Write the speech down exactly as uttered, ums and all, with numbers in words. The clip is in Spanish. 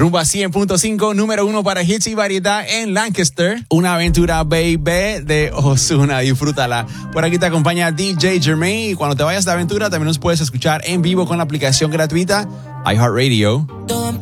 Rumba cien punto cinco, número uno para hits y variedad en Lancaster. Una aventura, baby, de Ozuna. Disfrútala. Por aquí te acompaña D J Jermaine. Y cuando te vayas de aventura, también nos puedes escuchar en vivo con la aplicación gratuita iHeartRadio. Todo